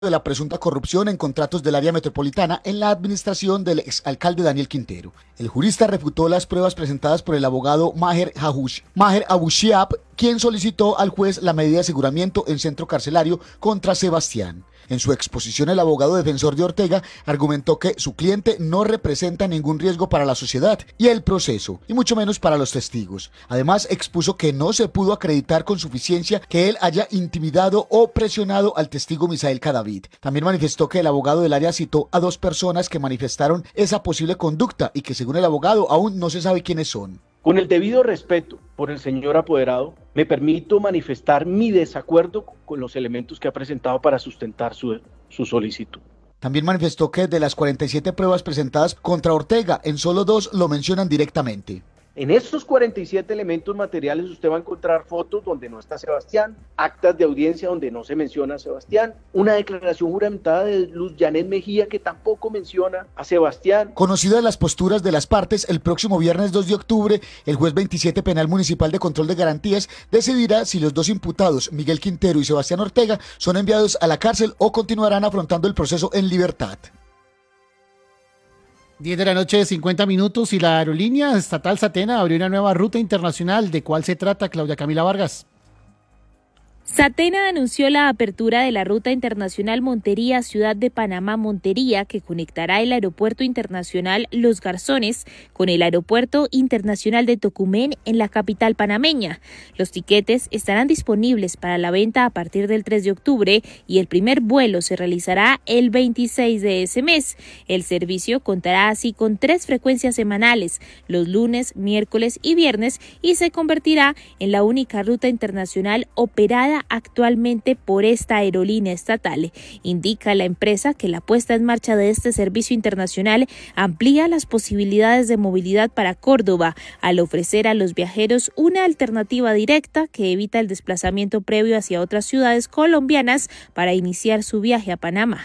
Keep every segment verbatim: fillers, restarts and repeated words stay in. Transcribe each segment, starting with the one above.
de la presunta corrupción en contratos del área metropolitana en la administración del exalcalde Daniel Quintero. El jurista refutó las pruebas presentadas por el abogado Maher Hahush, Maher Abushiab, quien solicitó al juez la medida de aseguramiento en centro carcelario contra Sebastián. En su exposición, el abogado defensor de Ortega argumentó que su cliente no representa ningún riesgo para la sociedad y el proceso, y mucho menos para los testigos. Además, expuso que no se pudo acreditar con suficiencia que él haya intimidado o presionado al testigo Misael Cadavid. También manifestó que el abogado del área citó a dos personas que manifestaron esa posible conducta y que, según el abogado, aún no se sabe quiénes son. Con el debido respeto por el señor apoderado, me permito manifestar mi desacuerdo con los elementos que ha presentado para sustentar su, su solicitud. También manifestó que de las cuarenta y siete pruebas presentadas contra Ortega, en solo dos lo mencionan directamente. En estos cuarenta y siete elementos materiales usted va a encontrar fotos donde no está Sebastián, actas de audiencia donde no se menciona a Sebastián, una declaración juramentada de Luz Janet Mejía que tampoco menciona a Sebastián. Conocidas las posturas de las partes, el próximo viernes dos de octubre, el juez veintisiete Penal Municipal de Control de Garantías decidirá si los dos imputados, Miguel Quintero y Sebastián Ortega, son enviados a la cárcel o continuarán afrontando el proceso en libertad. diez de la noche, cincuenta minutos, y la aerolínea estatal Satena abrió una nueva ruta internacional. ¿De cuál se trata, Claudia Camila Vargas? Satena anunció la apertura de la ruta internacional Montería-Ciudad de Panamá-Montería, que conectará el aeropuerto internacional Los Garzones con el aeropuerto internacional de Tocumen en la capital panameña. Los tiquetes estarán disponibles para la venta a partir del tres de octubre y el primer vuelo se realizará el veintiséis de ese mes. El servicio contará así con tres frecuencias semanales, los lunes, miércoles y viernes, y se convertirá en la única ruta internacional operada actualmente por esta aerolínea estatal. Indica la empresa que la puesta en marcha de este servicio internacional amplía las posibilidades de movilidad para Córdoba al ofrecer a los viajeros una alternativa directa que evita el desplazamiento previo hacia otras ciudades colombianas para iniciar su viaje a Panamá.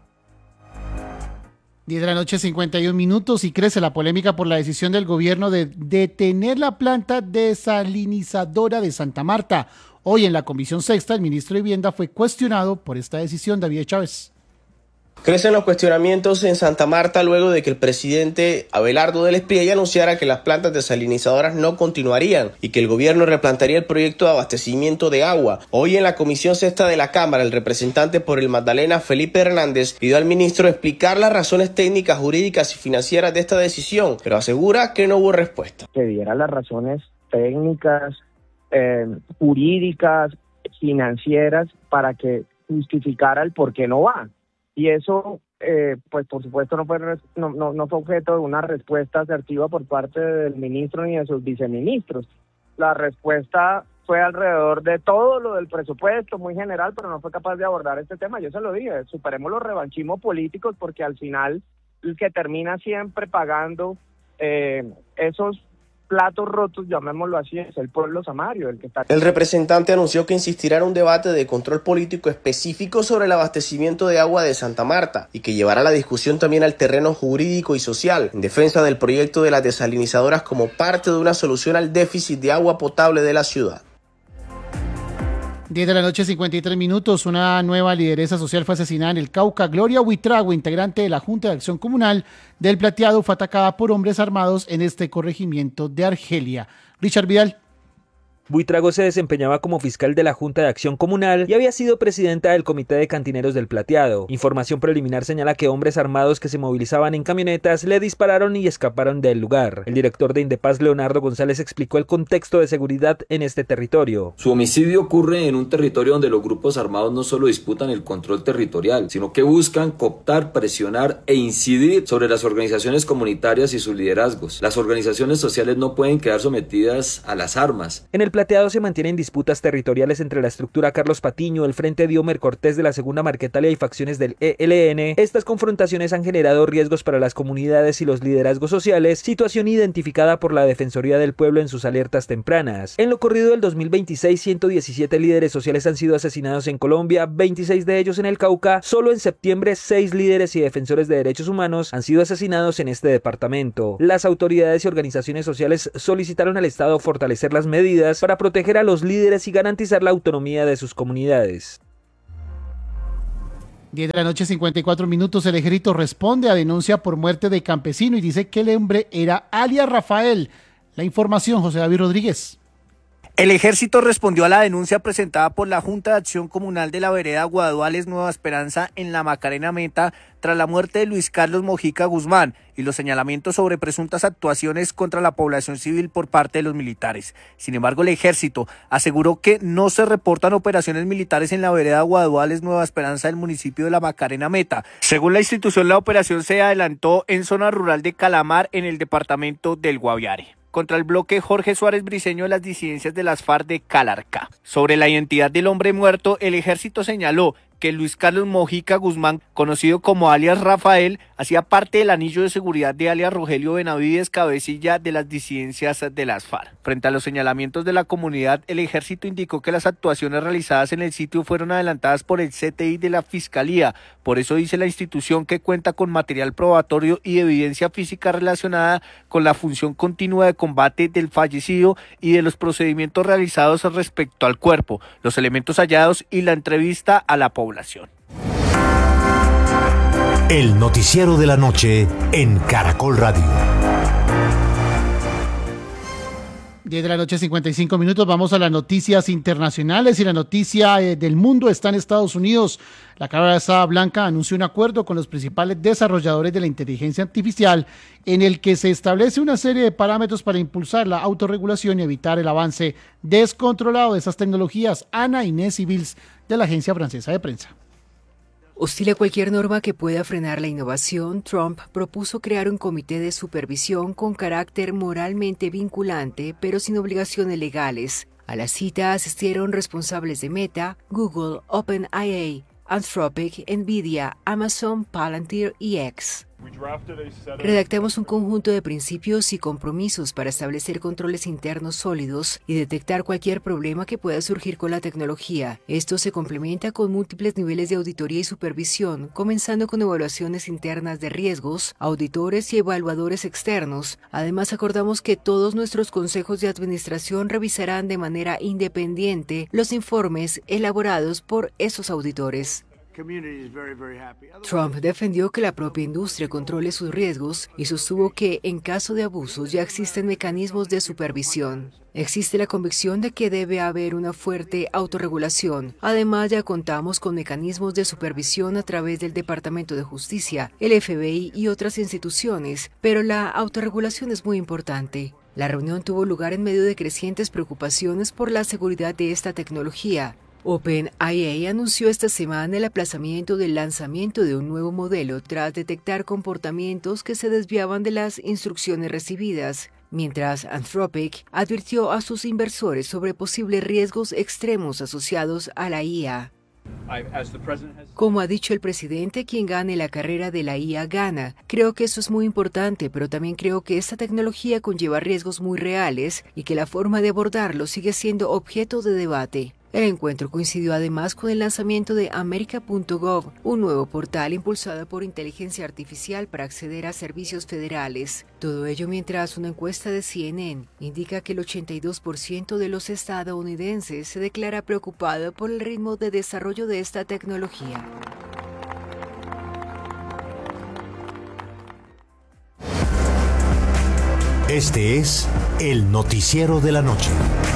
diez de la noche, cincuenta y un minutos, y crece la polémica por la decisión del gobierno de detener la planta desalinizadora de Santa Marta. Hoy en la Comisión Sexta, el ministro de Vivienda fue cuestionado por esta decisión. David Chávez. Crecen los cuestionamientos en Santa Marta luego de que el presidente Abelardo del Espriella anunciara que las plantas desalinizadoras no continuarían y que el gobierno replantearía el proyecto de abastecimiento de agua. Hoy en la Comisión Sexta de la Cámara, el representante por el Magdalena, Felipe Hernández, pidió al ministro explicar las razones técnicas, jurídicas y financieras de esta decisión, pero asegura que no hubo respuesta. Que diera las razones técnicas, eh, jurídicas, financieras, para que justificara el por qué no va. Y eso, eh, pues por supuesto, no fue, no, no, no fue objeto de una respuesta asertiva por parte del ministro ni de sus viceministros. La respuesta fue alrededor de todo lo del presupuesto, muy general, pero no fue capaz de abordar este tema. Yo se lo dije, superemos los revanchismos políticos, porque al final el que termina siempre pagando eh, esos platos rotos, llamémoslo así, es el pueblo samario, el que está... El representante anunció que insistirá en un debate de control político específico sobre el abastecimiento de agua de Santa Marta y que llevará la discusión también al terreno jurídico y social, en defensa del proyecto de las desalinizadoras como parte de una solución al déficit de agua potable de la ciudad. diez de la noche, cincuenta y tres minutos, una nueva lideresa social fue asesinada en el Cauca. Gloria Huitrago, integrante de la Junta de Acción Comunal del Plateado, fue atacada por hombres armados en este corregimiento de Argelia. Richard Vidal. Buitrago se desempeñaba como fiscal de la Junta de Acción Comunal y había sido presidenta del Comité de Cantineros del Plateado. Información preliminar señala que hombres armados que se movilizaban en camionetas le dispararon y escaparon del lugar. El director de Indepaz, Leonardo González, explicó el contexto de seguridad en este territorio. Su homicidio ocurre en un territorio donde los grupos armados no solo disputan el control territorial, sino que buscan cooptar, presionar e incidir sobre las organizaciones comunitarias y sus liderazgos. Las organizaciones sociales no pueden quedar sometidas a las armas. En el Plateado se mantienen disputas territoriales entre la estructura Carlos Patiño, el Frente Diomer Cortés de la Segunda Marquetalia y facciones del E L N. Estas confrontaciones han generado riesgos para las comunidades y los liderazgos sociales, situación identificada por la Defensoría del Pueblo en sus alertas tempranas. En lo corrido del dos mil veintiséis, ciento diecisiete líderes sociales han sido asesinados en Colombia, veintiséis de ellos en el Cauca. Solo en septiembre, seis líderes y defensores de derechos humanos han sido asesinados en este departamento. Las autoridades y organizaciones sociales solicitaron al Estado fortalecer las medidas para proteger a los líderes y garantizar la autonomía de sus comunidades. diez de la noche, cincuenta y cuatro minutos. El ejército responde a denuncia por muerte de campesino y dice que el hombre era alias Rafael. La información, José David Rodríguez. El ejército respondió a la denuncia presentada por la Junta de Acción Comunal de la vereda Guaduales Nueva Esperanza en la Macarena Meta tras la muerte de Luis Carlos Mojica Guzmán y los señalamientos sobre presuntas actuaciones contra la población civil por parte de los militares. Sin embargo, el ejército aseguró que no se reportan operaciones militares en la vereda Guaduales Nueva Esperanza del municipio de la Macarena Meta. Según la institución, la operación se adelantó en zona rural de Calamar en el departamento del Guaviare, contra el bloque Jorge Suárez Briceño de las disidencias de las FARC de Calarcá. Sobre la identidad del hombre muerto, el ejército señaló que Luis Carlos Mojica Guzmán, conocido como alias Rafael, hacía parte del anillo de seguridad de alias Rogelio Benavides, cabecilla de las disidencias de las FARC. Frente a los señalamientos de la comunidad, el ejército indicó que las actuaciones realizadas en el sitio fueron adelantadas por el C T I de la Fiscalía. Por eso dice la institución que cuenta con material probatorio y evidencia física relacionada con la función continua de combate del fallecido y de los procedimientos realizados respecto al cuerpo, los elementos hallados y la entrevista a la población. El noticiero de la noche en Caracol Radio. diez de la noche, cincuenta y cinco minutos. Vamos a las noticias internacionales y la noticia eh, del mundo está en Estados Unidos. La Casa Blanca anunció un acuerdo con los principales desarrolladores de la inteligencia artificial en el que se establece una serie de parámetros para impulsar la autorregulación y evitar el avance descontrolado de esas tecnologías. Ana Inés Civils, de la Agencia Francesa de Prensa. Hostil a cualquier norma que pueda frenar la innovación, Trump propuso crear un comité de supervisión con carácter moralmente vinculante, pero sin obligaciones legales. A la cita asistieron responsables de Meta, Google, OpenAI, Anthropic, Nvidia, Amazon, Palantir y X. Redactamos un conjunto de principios y compromisos para establecer controles internos sólidos y detectar cualquier problema que pueda surgir con la tecnología. Esto se complementa con múltiples niveles de auditoría y supervisión, comenzando con evaluaciones internas de riesgos, auditores y evaluadores externos. Además, acordamos que todos nuestros consejos de administración revisarán de manera independiente los informes elaborados por esos auditores. Trump defendió que la propia industria controle sus riesgos y sostuvo que, en caso de abusos, ya existen mecanismos de supervisión. Existe la convicción de que debe haber una fuerte autorregulación. Además, ya contamos con mecanismos de supervisión a través del Departamento de Justicia, el F B I y otras instituciones, pero la autorregulación es muy importante. La reunión tuvo lugar en medio de crecientes preocupaciones por la seguridad de esta tecnología. OpenAI anunció esta semana el aplazamiento del lanzamiento de un nuevo modelo tras detectar comportamientos que se desviaban de las instrucciones recibidas, mientras Anthropic advirtió a sus inversores sobre posibles riesgos extremos asociados a la I A. Como ha dicho el presidente, quien gane la carrera de la I A gana. Creo que eso es muy importante, pero también creo que esta tecnología conlleva riesgos muy reales y que la forma de abordarlo sigue siendo objeto de debate. El encuentro coincidió además con el lanzamiento de America punto gov, un nuevo portal impulsado por inteligencia artificial para acceder a servicios federales. Todo ello mientras una encuesta de C N N indica que el ochenta y dos por ciento de los estadounidenses se declara preocupado por el ritmo de desarrollo de esta tecnología. Este es el noticiero de la noche.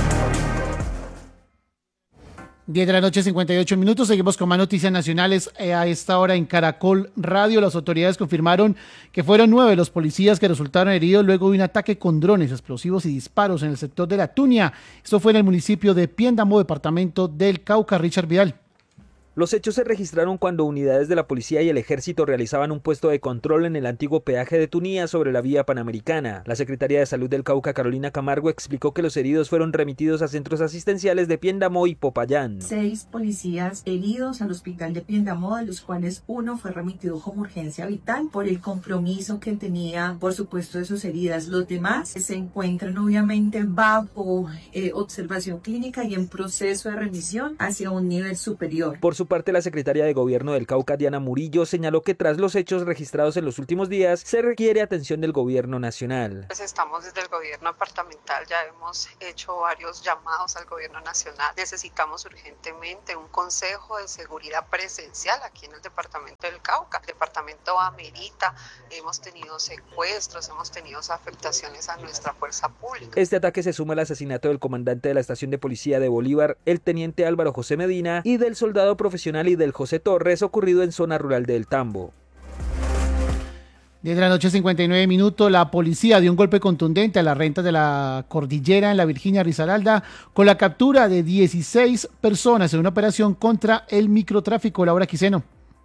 diez de la noche, cincuenta y ocho minutos. Seguimos con más noticias nacionales a esta hora en Caracol Radio. Las autoridades confirmaron que fueron nueve los policías que resultaron heridos luego de un ataque con drones, explosivos y disparos en el sector de La Tunia. Esto fue en el municipio de Piendamó, departamento del Cauca. Richard Vidal. Los hechos se registraron cuando unidades de la policía y el ejército realizaban un puesto de control en el antiguo peaje de Tunía sobre la vía panamericana. La secretaria de Salud del Cauca, Carolina Camargo, explicó que los heridos fueron remitidos a centros asistenciales de Piendamó y Popayán. Seis policías heridos al hospital de Piendamó, de los cuales uno fue remitido como urgencia vital por el compromiso que tenía, por supuesto, de sus heridas. Los demás se encuentran obviamente bajo eh, observación clínica y en proceso de remisión hacia un nivel superior. Por su su parte, la secretaria de Gobierno del Cauca, Diana Murillo, señaló que tras los hechos registrados en los últimos días, se requiere atención del Gobierno nacional. Pues estamos desde el Gobierno departamental, ya hemos hecho varios llamados al Gobierno nacional. Necesitamos urgentemente un Consejo de Seguridad presencial aquí en el departamento del Cauca. El departamento amerita, hemos tenido secuestros, hemos tenido afectaciones a nuestra fuerza pública. Este ataque se suma al asesinato del comandante de la estación de policía de Bolívar, el teniente Álvaro José Medina, y del soldado profesional Idel José Torres, ocurrido en zona rural del Tambo. diez de la noche, cincuenta y nueve minutos, la policía dio un golpe contundente a las rentas de la cordillera en la Virginia Risaralda con la captura de dieciséis personas en una operación contra el microtráfico. Laura Quiseno.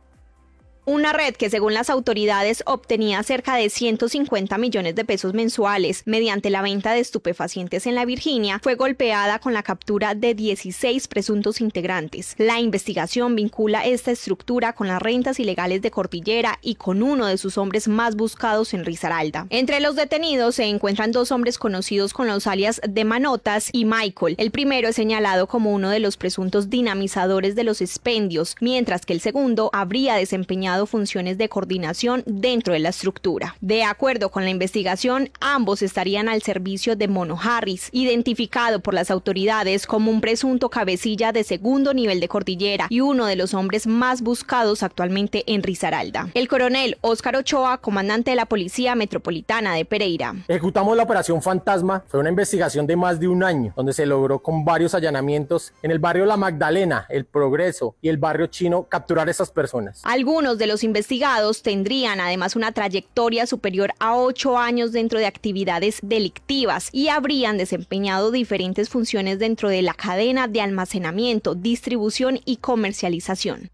Una red que según las autoridades obtenía cerca de ciento cincuenta millones de pesos mensuales mediante la venta de estupefacientes en la Virginia fue golpeada con la captura de dieciséis presuntos integrantes. La investigación vincula esta estructura con las rentas ilegales de Cordillera y con uno de sus hombres más buscados en Risaralda. Entre los detenidos se encuentran dos hombres conocidos con los alias de Manotas y Michael. El primero es señalado como uno de los presuntos dinamizadores de los expendios, mientras que el segundo habría desempeñado funciones de coordinación dentro de la estructura. De acuerdo con la investigación, ambos estarían al servicio de Mono Harris, identificado por las autoridades como un presunto cabecilla de segundo nivel de Cordillera y uno de los hombres más buscados actualmente en Risaralda. El coronel Óscar Ochoa, comandante de la Policía Metropolitana de Pereira. Ejecutamos la operación Fantasma. Fue una investigación de más de un año, donde se logró con varios allanamientos en el barrio La Magdalena, El Progreso y el barrio Chino capturar a esas personas. Algunos de los investigados tendrían además una trayectoria superior a ocho años dentro de actividades delictivas y habrían desempeñado diferentes funciones dentro de la cadena de almacenamiento, distribución y comercialización.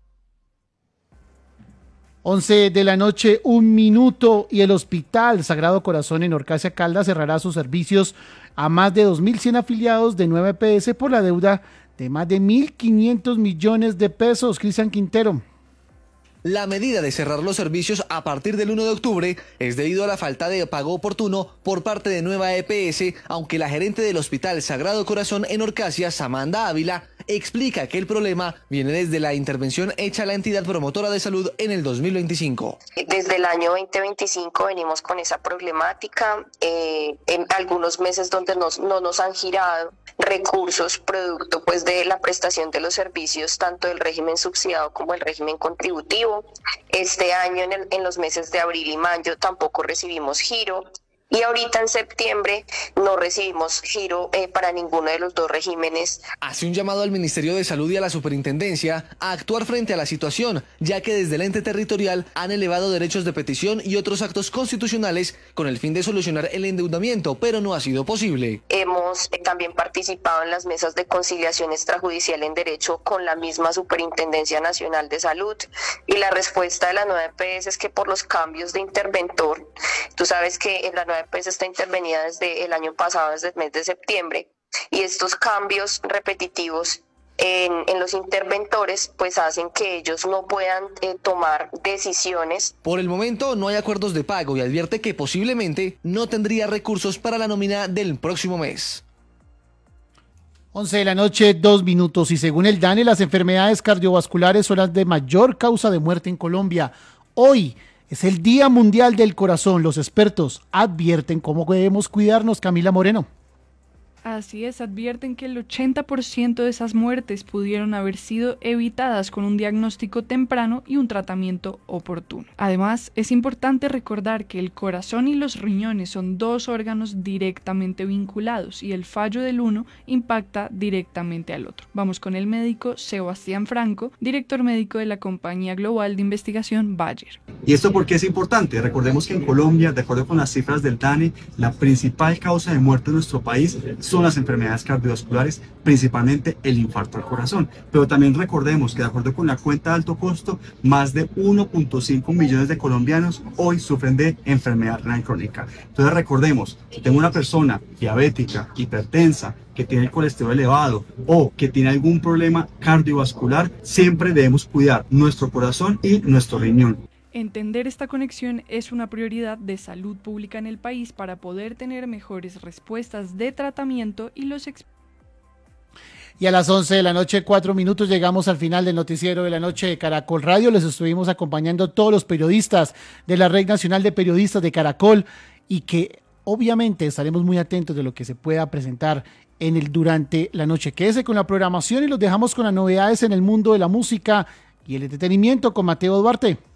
once de la noche, un minuto, y el Hospital Sagrado Corazón en Orcasia Caldas cerrará sus servicios a más de dos mil cien afiliados de nueve E P S por la deuda de más de mil quinientos millones de pesos. Cristian Quintero. La medida de cerrar los servicios a partir del uno de octubre es debido a la falta de pago oportuno por parte de Nueva E P S, aunque la gerente del Hospital Sagrado Corazón en Orcasia, Samantha Ávila, explica que el problema viene desde la intervención hecha a la entidad promotora de salud en el dos mil veinticinco. Desde el año veinte veinticinco venimos con esa problemática, eh, en algunos meses donde nos, no nos han girado recursos producto pues de la prestación de los servicios tanto del régimen subsidiado como el régimen contributivo. Este año en, el, en los meses de abril y mayo tampoco recibimos giro. Y ahorita en septiembre no recibimos giro eh, para ninguno de los dos regímenes. Hace un llamado al Ministerio de Salud y a la Superintendencia a actuar frente a la situación, ya que desde el ente territorial han elevado derechos de petición y otros actos constitucionales con el fin de solucionar el endeudamiento, pero no ha sido posible. Hemos eh, también participado en las mesas de conciliación extrajudicial en derecho con la misma Superintendencia Nacional de Salud y la respuesta de la nueva E P S es que por los cambios de interventor, tú sabes que en la nueva E P S está intervenida desde el año pasado, desde el mes de septiembre, y estos cambios repetitivos en, en los interventores pues hacen que ellos no puedan eh, tomar decisiones. Por el momento no hay acuerdos de pago y advierte que posiblemente no tendría recursos para la nómina del próximo mes. once de la noche, dos minutos, y según el DANE, las enfermedades cardiovasculares son las de mayor causa de muerte en Colombia. Hoy es el Día Mundial del Corazón. Los expertos advierten cómo debemos cuidarnos. Camila Moreno. Así es, advierten que el ochenta por ciento de esas muertes pudieron haber sido evitadas con un diagnóstico temprano y un tratamiento oportuno. Además, es importante recordar que el corazón y los riñones son dos órganos directamente vinculados y el fallo del uno impacta directamente al otro. Vamos con el médico Sebastián Franco, director médico de la compañía global de investigación Bayer. ¿Y esto por qué es importante? Recordemos que en Colombia, de acuerdo con las cifras del DANE, la principal causa de muerte en nuestro país son las enfermedades cardiovasculares, principalmente el infarto al corazón. Pero también recordemos que de acuerdo con la cuenta de alto costo, más de uno punto cinco millones de colombianos hoy sufren de enfermedad renal crónica. Entonces recordemos, si tengo una persona diabética, hipertensa, que tiene el colesterol elevado o que tiene algún problema cardiovascular, siempre debemos cuidar nuestro corazón y nuestro riñón. Entender esta conexión es una prioridad de salud pública en el país para poder tener mejores respuestas de tratamiento y los expertos. Y a las once de la noche, cuatro minutos, llegamos al final del noticiero de la noche de Caracol Radio. Les estuvimos acompañando todos los periodistas de la Red Nacional de Periodistas de Caracol y que obviamente estaremos muy atentos de lo que se pueda presentar en el durante la noche. Quédese con la programación y los dejamos con las novedades en el mundo de la música y el entretenimiento con Mateo Duarte.